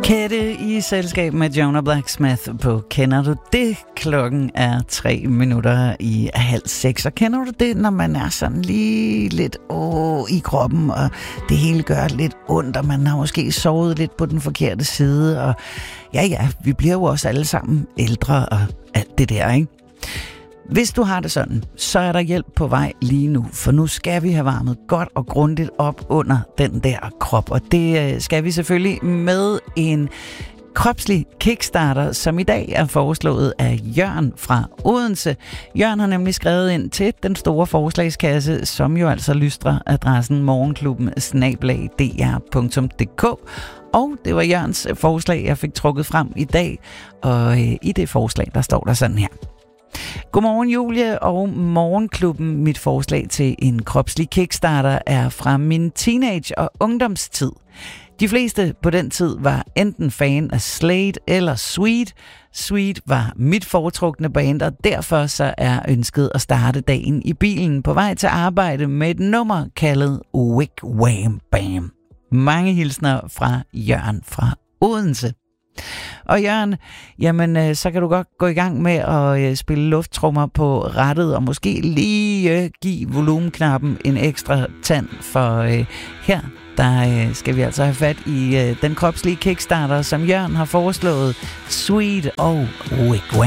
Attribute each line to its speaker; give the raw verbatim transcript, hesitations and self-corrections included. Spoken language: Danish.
Speaker 1: Kette i selskab med Jonah Blacksmith på Kender du det? Klokken er tre minutter i halv seks. Og kender du det, når man er sådan lige lidt åh, i kroppen, og det hele gør lidt ondt, og man har måske sovet lidt på den forkerte side, og ja, ja, vi bliver jo også alle sammen ældre og alt det der, ikke? Hvis du har det sådan, så er der hjælp på vej lige nu, for nu skal vi have varmet godt og grundigt op under den der krop, og det skal vi selvfølgelig med en kropslig kickstarter, som i dag er foreslået af Jørn fra Odense. Jørn har nemlig skrevet ind til den store forslagskasse, som jo altså lystrer adressen morgenklubben snabel-a d r punktum d k. Og det var Jørns forslag, jeg fik trukket frem i dag, og i det forslag, der står der sådan her. Godmorgen Julie og Morgenklubben. Mit forslag til en kropslig kickstarter er fra min teenage- og ungdomstid. De fleste på den tid var enten fan af Slade eller Sweet. Sweet var mit foretrukne band, og derfor så er ønsket at starte dagen i bilen på vej til arbejde med et nummer kaldet Wick Wham Bam. Mange hilsner fra Jørn fra Odense. Og Jørgen, jamen så kan du godt gå i gang med at spille lufttrummer på rattet, og måske lige give volumenknappen en ekstra tand, for her der skal vi altså have fat i den kropslige kickstarter, som Jørgen har foreslået, Sweet og Wick Wham.